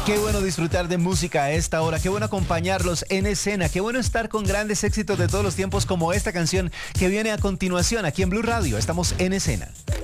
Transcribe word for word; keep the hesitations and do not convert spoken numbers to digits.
Qué bueno disfrutar de música a esta hora, qué bueno acompañarlos en escena, qué bueno estar con grandes éxitos de todos los tiempos como esta canción que viene a continuación aquí en Blue Radio. Estamos en escena.